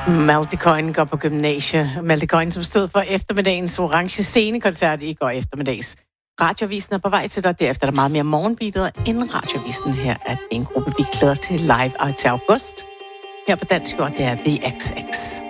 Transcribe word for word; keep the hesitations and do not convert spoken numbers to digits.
Malte Coyne går på gymnasie. Malte Coyne, som stod for eftermiddagens orange scenekoncert i går eftermiddags. Radiovisen er på vej til dig. Derefter er der meget mere morgenbeatet end radiovisen. Her er en gruppe, vi glæder os til live og til august. Her på dansk, og det er The X X.